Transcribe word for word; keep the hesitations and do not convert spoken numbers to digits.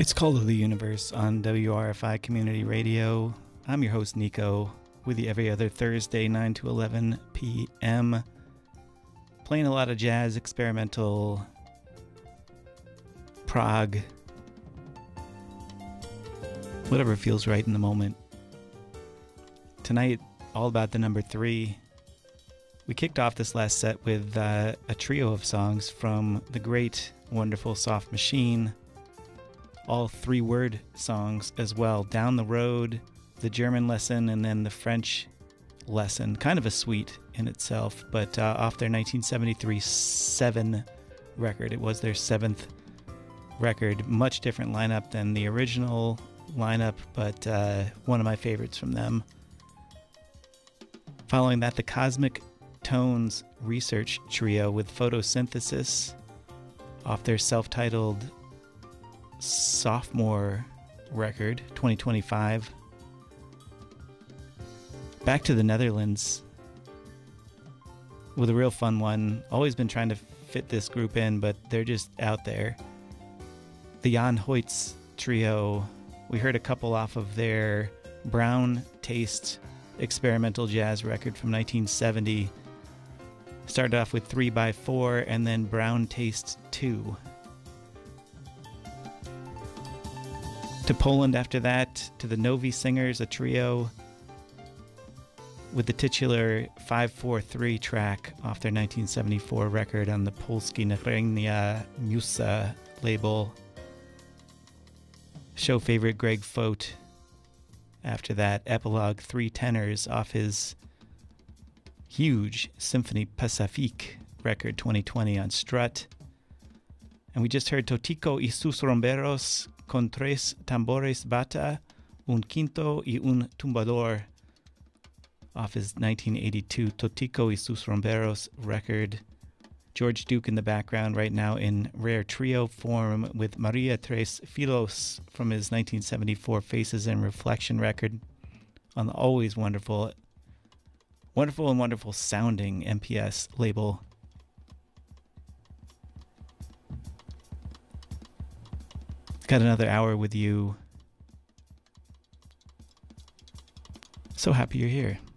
It's Call of the Universe on W R F I Community Radio. I'm your host, Nico, with you every other Thursday, nine to eleven p.m. Playing a lot of jazz, experimental, prog, whatever feels right in the moment. Tonight, all about the number three. We kicked off this last set with uh, a trio of songs from the great, wonderful Soft Machine. All three-word songs as well. Down the Road, the German lesson, and then the French lesson. Kind of a suite in itself, but uh, off their nineteen seventy-three Seven record. It was their seventh record. Much different lineup than the original lineup, but uh, one of my favorites from them. Following that, the Cosmic Tones Research Trio with Photosynthesis off their self-titled sophomore record, twenty twenty-five. Back to the Netherlands with a real fun one. Always been trying to fit this group in, but they're just out there. The Jan Hoyts Trio. We heard a couple off of their Brown Taste experimental jazz record from nineteen seventy. Started off with three by four and then Brown Taste two. To Poland after that, to the Novi Singers, a trio with the titular five four three track off their nineteen seventy-four record on the Polski Nagrania Musa label. Show favorite Greg Fote. After that, Epilogue Three Tenors off his huge Symphony Pacifique record twenty twenty on Strut. And we just heard Totico y sus Romberos con tres tambores bata, un quinto y un tumbador off his nineteen eighty-two Totico y sus Romberos record. George Duke in the background right now in rare trio form with Maria Tres Filos from his nineteen seventy-four Faces and Reflection record on the always wonderful, wonderful and wonderful sounding M P S label. Got another hour with you. So happy you're here.